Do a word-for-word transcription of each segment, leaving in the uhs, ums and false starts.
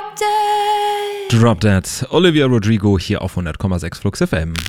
Dead. Drop Dead. Olivia Rodrigo hier auf hundert Komma sechs Flux F M.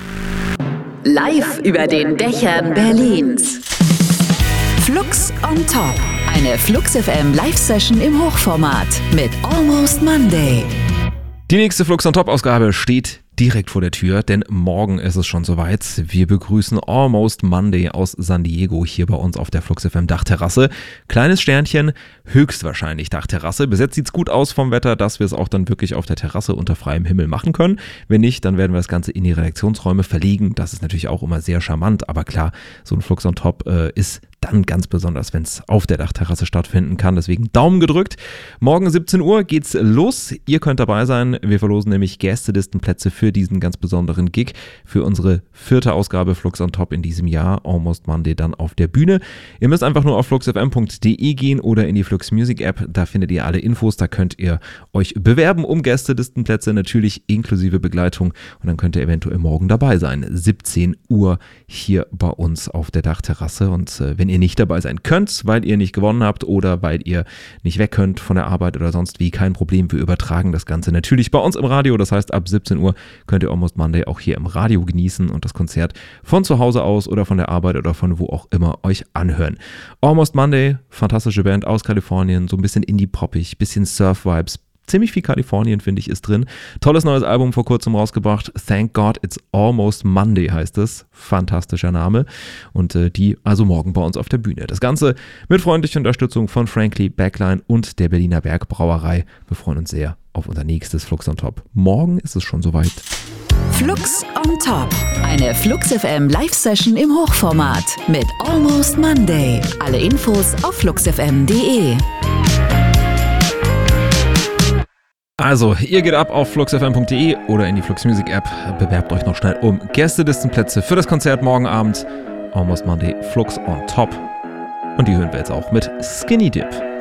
Live über den Dächern Berlins. Flux on Top. Eine Flux F M Live-Session im Hochformat mit Almost Monday. Die nächste Flux on Top Ausgabe steht direkt vor der Tür, denn morgen ist es schon soweit. Wir begrüßen Almost Monday aus San Diego hier bei uns auf der Flux F M Dachterrasse. Kleines Sternchen, höchstwahrscheinlich Dachterrasse. Bis jetzt sieht's gut aus vom Wetter, dass wir es auch dann wirklich auf der Terrasse unter freiem Himmel machen können. Wenn nicht, dann werden wir das Ganze in die Redaktionsräume verlegen. Das ist natürlich auch immer sehr charmant, aber klar, so ein Flux on Top äh, ist dann ganz besonders, wenn es auf der Dachterrasse stattfinden kann. Deswegen Daumen gedrückt. Morgen siebzehn Uhr geht's los. Ihr könnt dabei sein. Wir verlosen nämlich Gästelistenplätze für diesen ganz besonderen Gig, für unsere vierte Ausgabe Flux on Top in diesem Jahr. Almost Monday dann auf der Bühne. Ihr müsst einfach nur auf flux f m punkt d e gehen oder in die Flux Music App. Da findet ihr alle Infos. Da könnt ihr euch bewerben um Gästelistenplätze, natürlich inklusive Begleitung. Und dann könnt ihr eventuell morgen dabei sein. siebzehn Uhr hier bei uns auf der Dachterrasse. Und äh, wenn ihr nicht dabei sein könnt, weil ihr nicht gewonnen habt oder weil ihr nicht weg könnt von der Arbeit oder sonst wie, kein Problem, wir übertragen das Ganze natürlich bei uns im Radio, das heißt ab siebzehn Uhr könnt ihr Almost Monday auch hier im Radio genießen und das Konzert von zu Hause aus oder von der Arbeit oder von wo auch immer euch anhören. Almost Monday, fantastische Band aus Kalifornien, so ein bisschen Indie-poppig, bisschen Surf-Vibes, ziemlich viel Kalifornien, finde ich, ist drin. Tolles neues Album vor kurzem rausgebracht. Thank God It's Almost Monday heißt es. Fantastischer Name. Und äh, die also morgen bei uns auf der Bühne. Das Ganze mit freundlicher Unterstützung von Frankly Backline und der Berliner Bergbrauerei. Wir freuen uns sehr auf unser nächstes Flux on Top. Morgen ist es schon soweit. Flux on Top. Eine Flux F M Live-Session im Hochformat mit Almost Monday. Alle Infos auf flux f m punkt d e. Also, ihr geht ab auf flux f m punkt d e oder in die Flux Music App. Bewerbt euch noch schnell um Gästelistenplätze für das Konzert morgen Abend. Almost Monday, Flux on Top. Und die hören wir jetzt auch mit Skinny Dip.